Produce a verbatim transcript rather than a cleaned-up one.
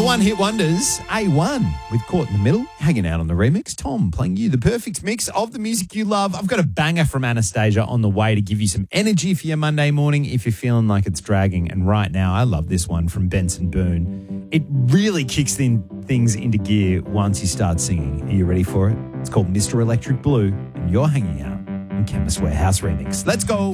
one hit wonders, A one, with Caught in the Middle, hanging out on the remix. Tom playing you the perfect mix of the music you love. I've got a banger from Anastasia on the way to give you some energy for your Monday morning if you're feeling like it's dragging. And right now, I love this one from Benson Boone. It really kicks in things into gear once you start singing. Are you ready for it? It's called Mister Electric Blue, and you're hanging out in Chemist Warehouse Remix. Let's go.